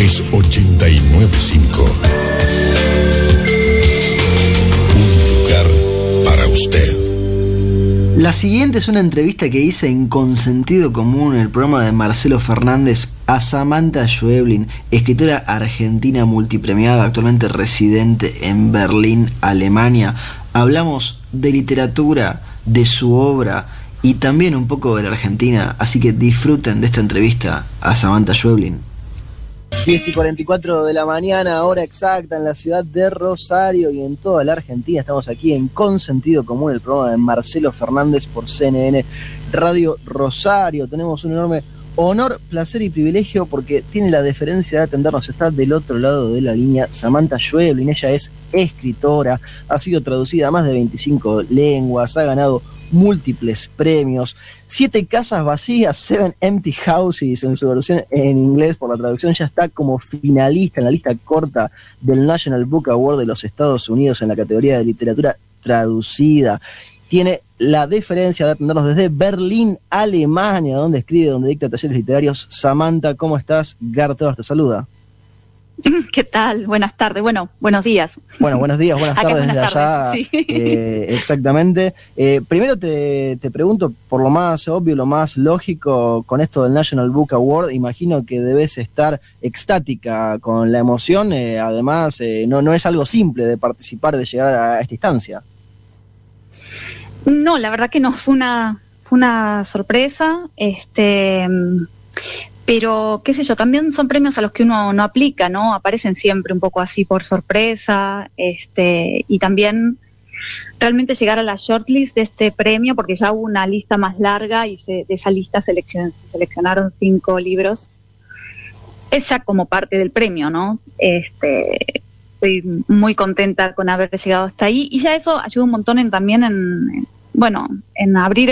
es 89.5. Un lugar para usted. La siguiente es una entrevista que hice en Consentido Común, en el programa de Marcelo Fernández, a Samantha Schweblin, escritora argentina multipremiada, actualmente residente en Berlín, Alemania. Hablamos de literatura, de su obra y también un poco de la Argentina, así que disfruten de esta entrevista a Samantha Schweblin. 10:44 de la mañana, hora exacta en la ciudad de Rosario y en toda la Argentina. Estamos aquí en Consentido Común, el programa de Marcelo Fernández por CNN Radio Rosario. Tenemos un enorme honor, placer y privilegio porque tiene la deferencia de atendernos. Está del otro lado de la línea Samantha Schweblin. Ella es escritora, ha sido traducida a más de 25 lenguas, ha ganado múltiples premios, 7 casas vacías, 7 empty houses en su versión en inglés por la traducción, ya está como finalista en la lista corta del National Book Award de los Estados Unidos en la categoría de literatura traducida. Tiene la deferencia de atendernos desde Berlín, Alemania, donde escribe, donde dicta talleres literarios. Samantha, ¿cómo estás? Gart te saluda. ¿Qué tal? Buenas tardes. Bueno, buenos días. Bueno, buenos días, buenas tardes desde allá. Sí. Exactamente. Primero te pregunto por lo más obvio, lo más lógico con esto del National Book Award. Imagino que debes estar extática con la emoción. Además, no es algo simple de participar, de llegar a esta instancia. No, la verdad que no, fue una sorpresa. Pero, qué sé yo, también son premios a los que uno no aplica, ¿no? Aparecen siempre un poco así por sorpresa, y también realmente llegar a la shortlist de este premio, porque ya hubo una lista más larga y de esa lista se seleccionaron 5 libros. Es ya como parte del premio, ¿no? Estoy muy contenta con haber llegado hasta ahí, y ya eso ayuda un montón en abrir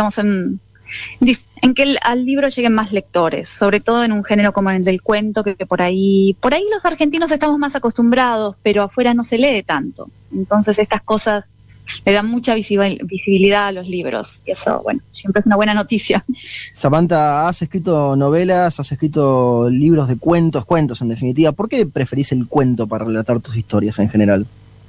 en que al libro lleguen más lectores, sobre todo en un género como el del cuento, que por ahí los argentinos estamos más acostumbrados, pero afuera no se lee tanto. Entonces estas cosas le dan mucha visibilidad a los libros, y eso, bueno, siempre es una buena noticia. Samantha, has escrito novelas, has escrito libros de cuentos en definitiva. ¿Por qué preferís el cuento para relatar tus historias en general?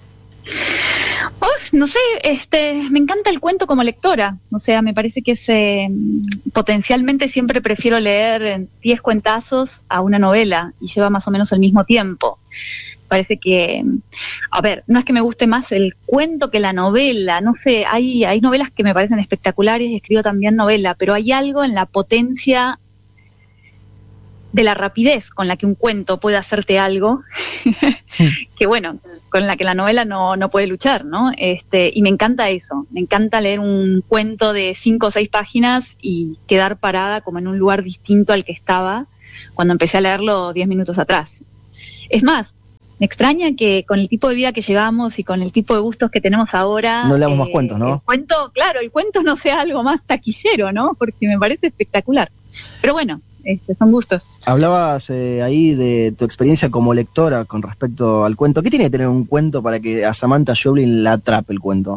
No sé, me encanta el cuento como lectora, o sea, me parece que potencialmente siempre prefiero leer 10 cuentazos a una novela, y lleva más o menos el mismo tiempo. Parece que, no es que me guste más el cuento que la novela, no sé, hay novelas que me parecen espectaculares, y escribo también novela, pero hay algo en la potencia de la rapidez con la que un cuento puede hacerte algo, que bueno, con la que la novela no puede luchar, ¿no? Y me encanta eso, me encanta leer un cuento de 5 o 6 páginas y quedar parada como en un lugar distinto al que estaba cuando empecé a leerlo 10 minutos atrás. Es más, me extraña que con el tipo de vida que llevamos y con el tipo de gustos que tenemos ahora... No leamos más cuentos, ¿no? El cuento no sea algo más taquillero, ¿no? Porque me parece espectacular. Pero bueno, son gustos. Hablabas ahí de tu experiencia como lectora con respecto al cuento. ¿Qué tiene que tener un cuento para que a Samantha Schweblin la atrape el cuento?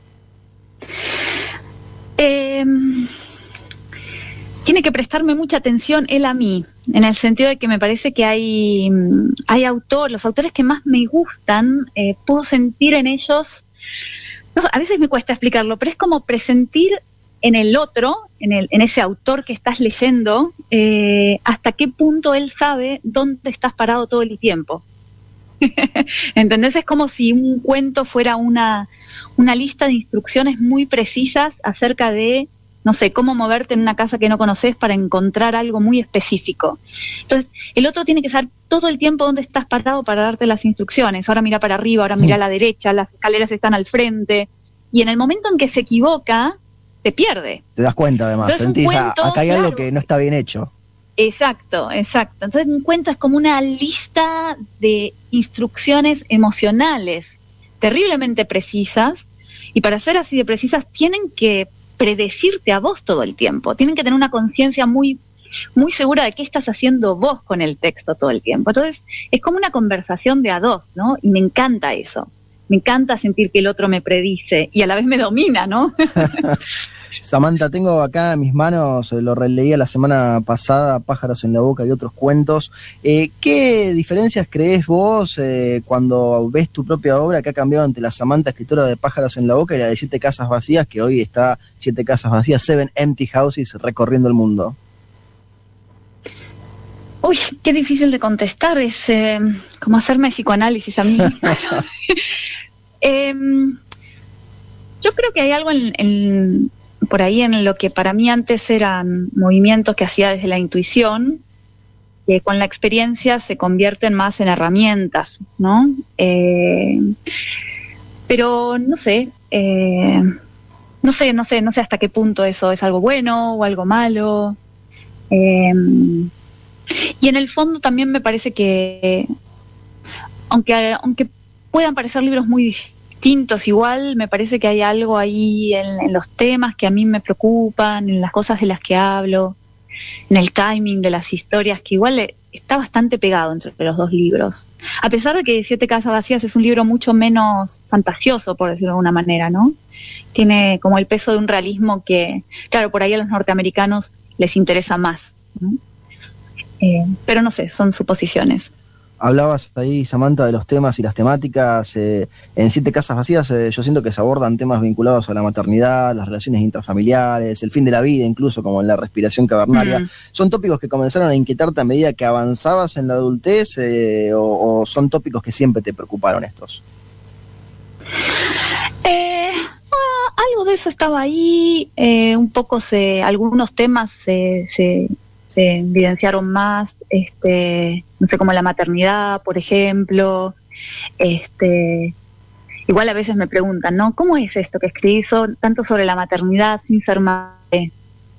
Tiene que prestarme mucha atención él a mí, en el sentido de que me parece que hay los autores que más me gustan, puedo sentir en ellos, no sé, a veces me cuesta explicarlo, pero es como presentir en el otro, en ese autor que estás leyendo, hasta qué punto él sabe dónde estás parado todo el tiempo. ¿Entendés? Es como si un cuento fuera una lista de instrucciones muy precisas acerca de, no sé, cómo moverte en una casa que no conoces para encontrar algo muy específico. Entonces, el otro tiene que saber todo el tiempo dónde estás parado para darte las instrucciones. Ahora mira para arriba, ahora mira a la derecha, las escaleras están al frente. Y en el momento en que se equivoca, te pierde. Te das cuenta, además. Entonces, sentís, cuento, acá hay algo que no está bien hecho. Exacto. Entonces, un cuento es como una lista de instrucciones emocionales terriblemente precisas, y para ser así de precisas tienen que predecirte a vos todo el tiempo. Tienen que tener una conciencia muy, muy segura de qué estás haciendo vos con el texto todo el tiempo. Entonces, es como una conversación de a dos, ¿no? Y me encanta eso. me encanta sentir que el otro me predice y a la vez me domina, ¿no? Samantha, tengo acá en mis manos, lo releía la semana pasada, Pájaros en la boca y otros cuentos. ¿Qué diferencias crees vos cuando ves tu propia obra que ha cambiado entre la Samantha, escritora de Pájaros en la boca, y la de 7 casas vacías, que hoy está 7 casas vacías, 7 Empty Houses, recorriendo el mundo? Uy, qué difícil de contestar, es como hacerme psicoanálisis a mí. Yo creo que hay algo por ahí en lo que para mí antes eran movimientos que hacía desde la intuición, que con la experiencia se convierten más en herramientas, ¿no? Pero no sé hasta qué punto eso es algo bueno o algo malo. Y en el fondo también me parece que, aunque puedan parecer libros muy distintos, igual me parece que hay algo ahí en los temas que a mí me preocupan, en las cosas de las que hablo, en el timing de las historias, que igual está bastante pegado entre los dos libros. A pesar de que 7 casas vacías es un libro mucho menos fantasioso, por decirlo de alguna manera, ¿no? Tiene como el peso de un realismo que, claro, por ahí a los norteamericanos les interesa más, ¿no? Pero no sé, son suposiciones. Hablabas ahí, Samantha, de los temas y las temáticas. En 7 casas vacías yo siento que se abordan temas vinculados a la maternidad, las relaciones intrafamiliares, el fin de la vida, incluso como en la respiración cavernaria. ¿Son tópicos que comenzaron a inquietarte a medida que avanzabas en la adultez o son tópicos que siempre te preocuparon estos? Algo de eso estaba ahí, un poco algunos temas se evidenciaron más, no sé, como la maternidad, por ejemplo. Igual a veces me preguntan, ¿no? ¿Cómo es esto que escribí tanto sobre la maternidad sin ser madre?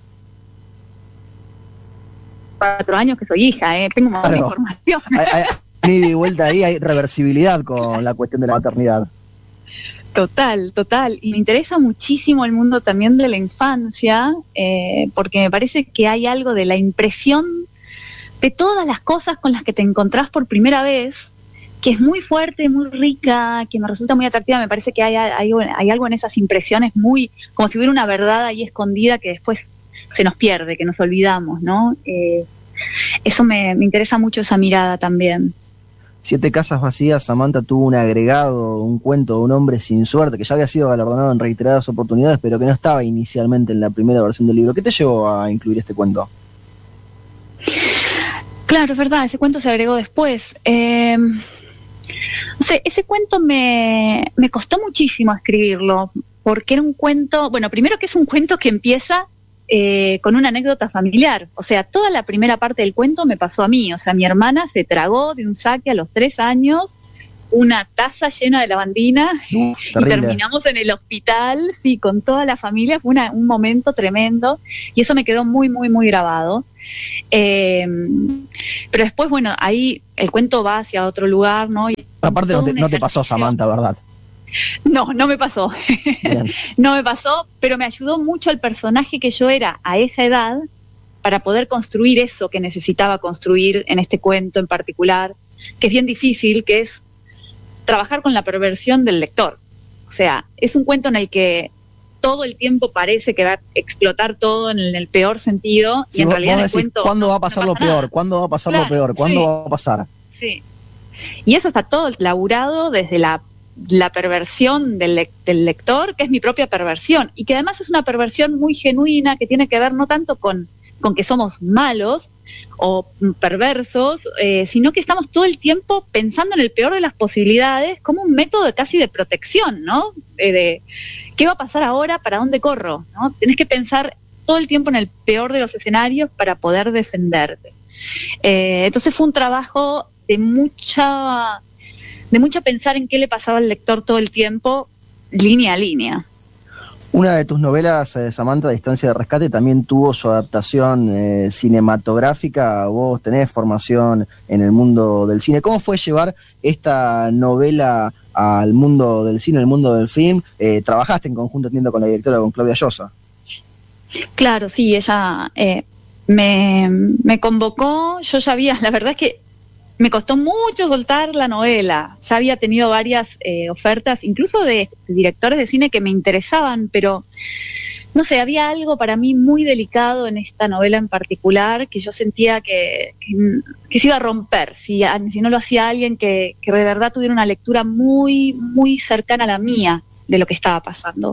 4 años que soy hija, tengo más información. Hay ida y vuelta ahí, hay reversibilidad con la cuestión de la maternidad. Total. Y me interesa muchísimo el mundo también de la infancia, porque me parece que hay algo de la impresión de todas las cosas con las que te encontrás por primera vez, que es muy fuerte, muy rica, que me resulta muy atractiva. Me parece que hay algo en esas impresiones muy, como si hubiera una verdad ahí escondida que después se nos pierde, que nos olvidamos, ¿no? Eso me interesa mucho, esa mirada también. 7 casas vacías, Samantha, tuvo un agregado, un cuento de un hombre sin suerte, que ya había sido galardonado en reiteradas oportunidades, pero que no estaba inicialmente en la primera versión del libro. ¿Qué te llevó a incluir este cuento? Claro, es verdad, ese cuento se agregó después. No sé, ese cuento me costó muchísimo escribirlo, porque era un cuento, bueno, primero que es un cuento que empieza con una anécdota familiar. O sea, toda la primera parte del cuento me pasó a mí. O sea, mi hermana se tragó de un saque a los 3 años una taza llena de lavandina y terminamos en el hospital, sí, con toda la familia. Fue un momento tremendo y eso me quedó muy, muy, muy grabado. Pero después, bueno, ahí el cuento va hacia otro lugar, ¿no? Y aparte no te pasó, Samantha, ¿verdad? No me pasó. No me pasó, pero me ayudó mucho el personaje que yo era a esa edad para poder construir eso que necesitaba construir en este cuento en particular, que es bien difícil, que es trabajar con la perversión del lector. O sea, es un cuento en el que todo el tiempo parece que va a explotar todo en el peor sentido, sí, y en realidad el cuento... ¿Cuándo va a pasar lo peor? ¿Cuándo va a pasar lo peor? ¿Cuándo va a pasar? Sí. Y eso está todo laburado desde la perversión del lector, que es mi propia perversión, y que además es una perversión muy genuina, que tiene que ver no tanto con que somos malos o perversos, sino que estamos todo el tiempo pensando en el peor de las posibilidades como un método casi de protección, ¿no? De ¿qué va a pasar ahora? ¿Para dónde corro? ¿No? Tenés que pensar todo el tiempo en el peor de los escenarios para poder defenderte. Entonces fue un trabajo de mucho pensar en qué le pasaba al lector todo el tiempo, línea a línea. Una de tus novelas, Samantha, Distancia de Rescate, también tuvo su adaptación cinematográfica. Vos tenés formación en el mundo del cine. ¿Cómo fue llevar esta novela al mundo del cine, al mundo del film? Trabajaste en conjunto, entiendo, con la directora, con Claudia Llosa. Claro, sí, ella me convocó. Yo ya había, la verdad es que me costó mucho soltar la novela. Ya había tenido varias ofertas, incluso de directores de cine que me interesaban, pero no sé, había algo para mí muy delicado en esta novela en particular que yo sentía que se iba a romper si no lo hacía alguien que de verdad tuviera una lectura muy, muy cercana a la mía de lo que estaba pasando.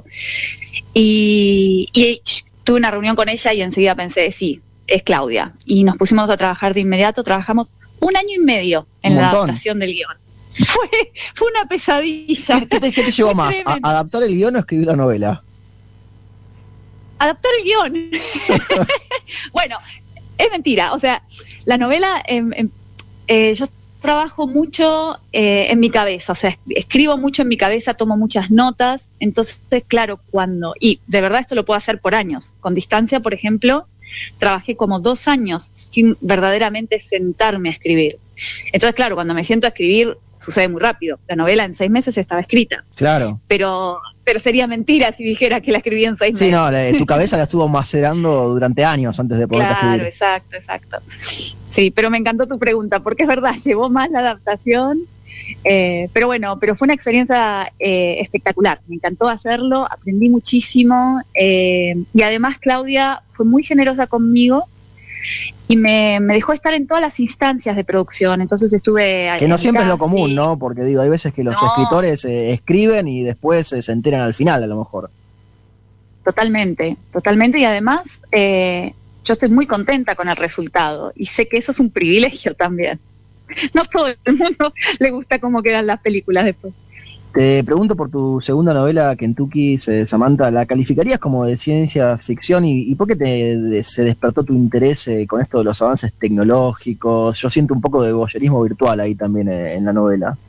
Y tuve una reunión con ella y enseguida pensé, sí, es Claudia. Y nos pusimos a trabajar de inmediato, trabajamos 1 año y medio en la adaptación del guión. Fue una pesadilla. ¿Qué te llevó más? ¿Adaptar el guión o escribir la novela? Adaptar el guión. Bueno, es mentira. O sea, la novela, yo trabajo mucho en mi cabeza. O sea, escribo mucho en mi cabeza, tomo muchas notas. Entonces, claro, y de verdad esto lo puedo hacer por años. Con distancia, por ejemplo, trabajé como 2 años sin verdaderamente sentarme a escribir. Entonces, claro, cuando me siento a escribir, sucede muy rápido. La novela en 6 meses estaba escrita. Claro. Pero sería mentira si dijera que la escribí en 6 meses. Sí, no, tu cabeza la estuvo macerando durante años antes de poder escribir. Claro, exacto. Sí, pero me encantó tu pregunta, porque es verdad, llevó más la adaptación. Pero fue una experiencia espectacular. Me encantó hacerlo, aprendí muchísimo. Y además Claudia fue muy generosa conmigo y me dejó estar en todas las instancias de producción. Entonces estuve... Que no siempre es lo común, ¿no? Porque hay veces que los escritores escriben y después se enteran al final, a lo mejor. Totalmente. Y además yo estoy muy contenta con el resultado y sé que eso es un privilegio también. No todo el mundo le gusta cómo quedan las películas después. Te pregunto por tu segunda novela, Kentucky, Samantha, ¿la calificarías como de ciencia ficción? ¿Y por qué se despertó tu interés con esto de los avances tecnológicos? Yo siento un poco de voyerismo virtual ahí también en la novela.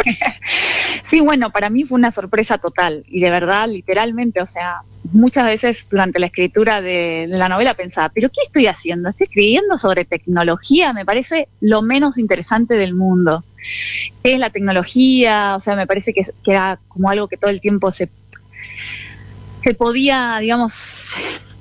Sí, bueno, para mí fue una sorpresa total y de verdad, literalmente, o sea, muchas veces durante la escritura de la novela pensaba, ¿pero qué estoy haciendo? Estoy escribiendo sobre tecnología, me parece lo menos interesante del mundo. ¿Qué es la tecnología? O sea, me parece que era como algo que todo el tiempo se podía, digamos...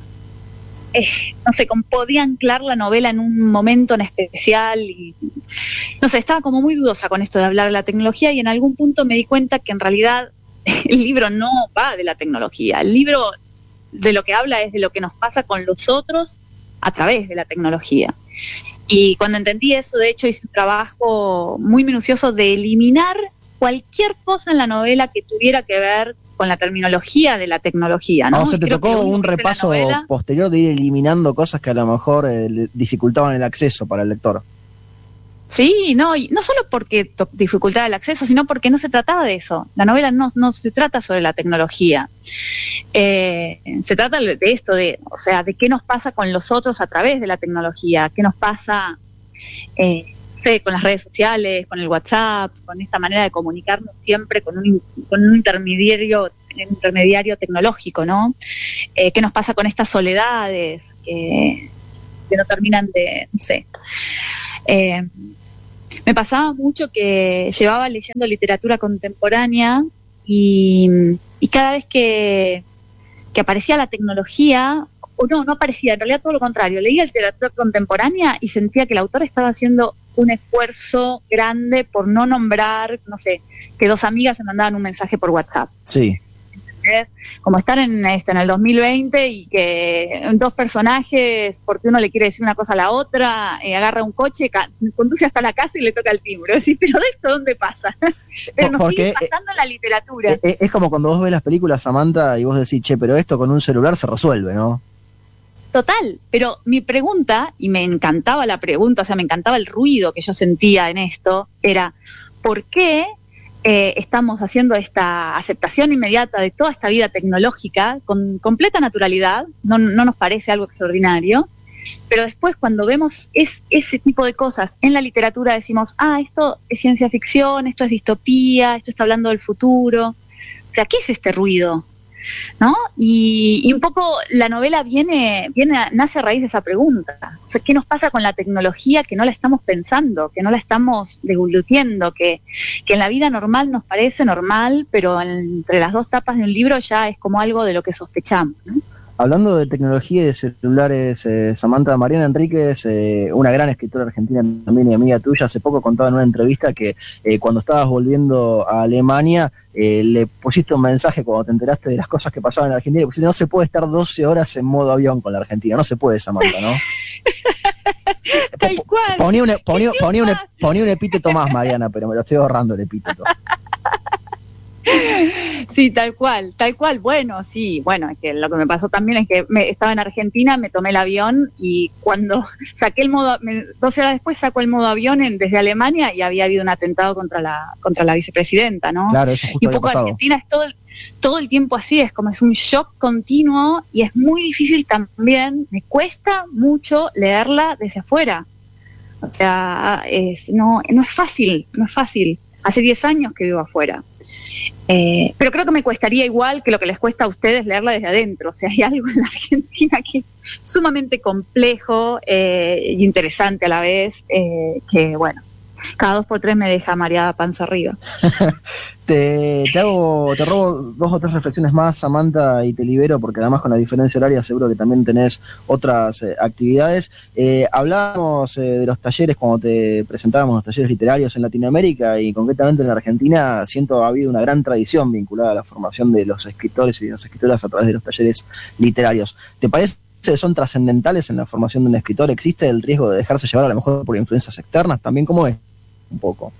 podía anclar la novela en un momento en especial y no sé, estaba como muy dudosa con esto de hablar de la tecnología y en algún punto me di cuenta que en realidad el libro no va de la tecnología, el libro de lo que habla es de lo que nos pasa con los otros a través de la tecnología. Y cuando entendí eso, de hecho, hice un trabajo muy minucioso de eliminar cualquier cosa en la novela que tuviera que ver con la terminología de la tecnología, ¿no? O sea, te tocó un repaso posterior de ir eliminando cosas que a lo mejor dificultaban el acceso para el lector. Sí, y no solo porque dificultaba el acceso, sino porque no se trataba de eso. La novela no se trata sobre la tecnología. Se trata de esto, de qué nos pasa con los otros a través de la tecnología, qué nos pasa con las redes sociales, con el WhatsApp, con esta manera de comunicarnos siempre con un intermediario tecnológico, ¿no? ¿Qué nos pasa con estas soledades que no terminan de, no sé? Me pasaba mucho que llevaba leyendo literatura contemporánea y cada vez que aparecía la tecnología, o no aparecía, en realidad todo lo contrario, leía literatura contemporánea y sentía que el autor estaba haciendo un esfuerzo grande por no nombrar, no sé, que 2 amigas se mandaban un mensaje por WhatsApp. Sí. ¿Entendés? Como estar en el 2020 y que 2 personajes, porque uno le quiere decir una cosa a la otra, agarra un coche, conduce hasta la casa y le toca el timbre. Decís, pero de esto, ¿dónde pasa? Pero nos sigue pasando en la literatura. Es como cuando vos ves las películas, Samantha, y vos decís, pero esto con un celular se resuelve, ¿no? Total, pero mi pregunta, y me encantaba la pregunta, o sea, me encantaba el ruido que yo sentía en esto, era ¿por qué estamos haciendo esta aceptación inmediata de toda esta vida tecnológica con completa naturalidad? No nos parece algo extraordinario, pero después cuando vemos ese tipo de cosas en la literatura decimos, esto es ciencia ficción, esto es distopía, esto está hablando del futuro. O sea, ¿qué es este ruido? ¿No? Y un poco la novela nace a raíz de esa pregunta. O sea, ¿qué nos pasa con la tecnología que no la estamos pensando, que no la estamos deglutiendo, que en la vida normal nos parece normal, pero entre las 2 tapas de un libro ya es como algo de lo que sospechamos, ¿no? Hablando de tecnología y de celulares, Samantha, Mariana Enríquez, una gran escritora argentina también y amiga tuya, hace poco contaba en una entrevista que cuando estabas volviendo a Alemania, le pusiste un mensaje cuando te enteraste de las cosas que pasaban en Argentina, y pusiste: no se puede estar 12 horas en modo avión con la Argentina, no se puede, Samantha, ¿no? Tal cual. Ponía un epíteto más, Mariana, pero me lo estoy ahorrando el epíteto. Sí, tal cual. Bueno, sí, bueno, es que lo que me pasó también es que estaba en Argentina, me tomé el avión y cuando saqué el modo, 12 horas después sacó el modo avión desde Alemania y había habido un atentado contra la vicepresidenta, ¿no? Claro, eso justo y un poco pasado. Argentina es todo el tiempo así, es como es un shock continuo y es muy difícil también, me cuesta mucho leerla desde afuera. O sea, no es fácil. Hace 10 años que vivo afuera. Pero creo que me cuestaría igual que lo que les cuesta a ustedes leerla desde adentro. O sea, hay algo en la Argentina que es sumamente complejo e interesante a la vez, que bueno, cada 2x3 me deja mareada panza arriba. Te robo 2 o 3 reflexiones más, Samantha, y te libero, porque además con la diferencia horaria seguro que también tenés otras actividades. Hablábamos de los talleres cuando te presentábamos los talleres literarios en Latinoamérica y concretamente en la Argentina. Siento ha habido una gran tradición vinculada a la formación de los escritores y de las escritoras a través de los talleres literarios. ¿Te parece que son trascendentales en la formación de un escritor? ¿Existe el riesgo de dejarse llevar a lo mejor por influencias externas? También, ¿cómo es? Un poco.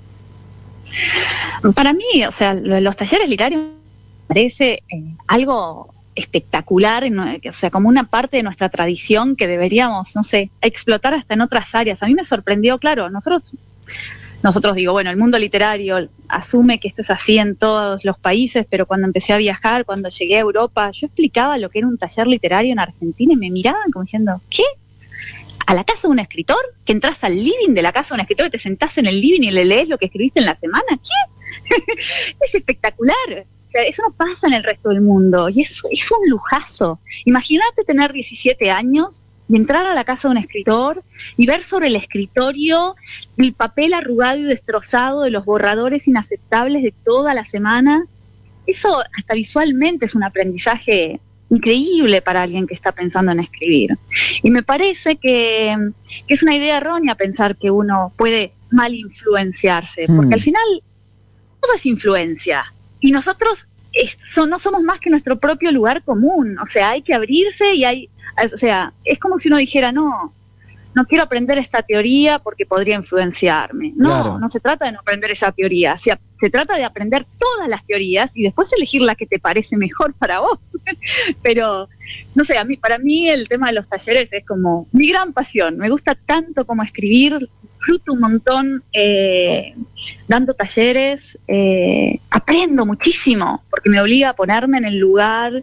Para mí, o sea, los talleres literarios me parece algo espectacular, o sea, como una parte de nuestra tradición que deberíamos, no sé, explotar hasta en otras áreas. A mí me sorprendió, claro, nosotros digo, bueno, el mundo literario asume que esto es así en todos los países, pero cuando empecé a viajar, cuando llegué a Europa, yo explicaba lo que era un taller literario en Argentina y me miraban como diciendo, ¿qué? ¿A la casa de un escritor? ¿Que entras al living de la casa de un escritor y te sentás en el living y le lees lo que escribiste en la semana? ¿Qué? Es espectacular. O sea, eso no pasa en el resto del mundo y es un lujazo. Imagínate tener 17 años y entrar a la casa de un escritor y ver sobre el escritorio el papel arrugado y destrozado de los borradores inaceptables de toda la semana. Eso hasta visualmente es un aprendizaje increíble para alguien que está pensando en escribir. Y me parece que es una idea errónea pensar que uno puede mal influenciarse, porque al final todo es influencia. Y nosotros no somos más que nuestro propio lugar común. O sea, hay que abrirse o sea, es como si uno dijera, no quiero aprender esta teoría porque podría influenciarme. No, claro. No se trata de no aprender esa teoría. Se trata de aprender todas las teorías y después elegir la que te parece mejor para vos. Pero, no sé, para mí el tema de los talleres es como mi gran pasión. Me gusta tanto como escribir, disfruto un montón dando talleres, aprendo muchísimo porque me obliga a ponerme en el lugar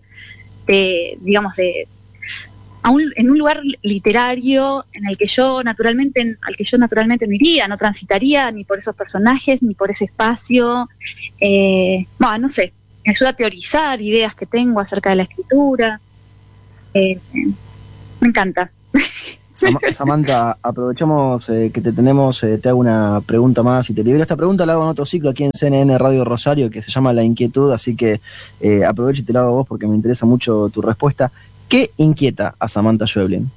en un lugar literario al que yo naturalmente no iría, no transitaría ni por esos personajes, ni por ese espacio. No sé, me ayuda a teorizar ideas que tengo acerca de la escritura. Me encanta. Samantha, aprovechamos que te tenemos, te hago una pregunta más y te libero. Esta pregunta la hago en otro ciclo aquí en CNN Radio Rosario que se llama La Inquietud, así que aprovecho y te la hago a vos porque me interesa mucho tu respuesta. ¿Qué inquieta a Samantha Schweblin?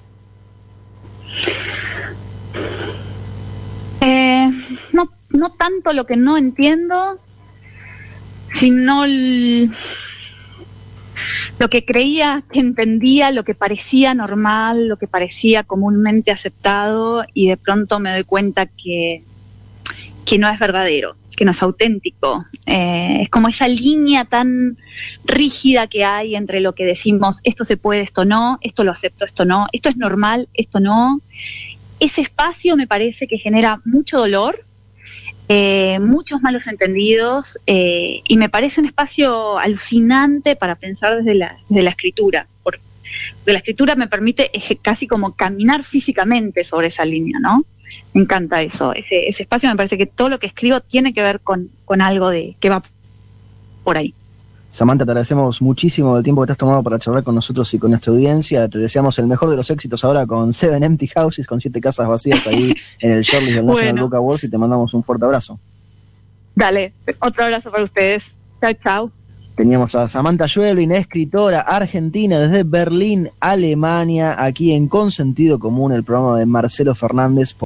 No tanto lo que no entiendo, sino lo que creía que entendía, lo que parecía normal, lo que parecía comúnmente aceptado, y de pronto me doy cuenta que no es verdadero, que no es auténtico. Es como esa línea tan rígida que hay entre lo que decimos, esto se puede, esto no, esto lo acepto, esto no, esto es normal, esto no. Ese espacio me parece que genera mucho dolor, muchos malos entendidos, y me parece un espacio alucinante para pensar desde la escritura. Porque la escritura me permite casi como caminar físicamente sobre esa línea, ¿no? Me encanta eso, ese espacio. Me parece que todo lo que escribo tiene que ver con algo que va por ahí. Samantha, te agradecemos muchísimo el tiempo que te has tomado para charlar con nosotros y con nuestra audiencia. Te deseamos el mejor de los éxitos ahora con 7 Empty Houses, con 7 casas vacías ahí en el Shirley del National Book Awards, y te mandamos un fuerte abrazo. Dale, otro abrazo para ustedes. Chao, chao. Teníamos a Samantha Schweblin, escritora argentina desde Berlín, Alemania, aquí en Consentido Común, el programa de Marcelo Fernández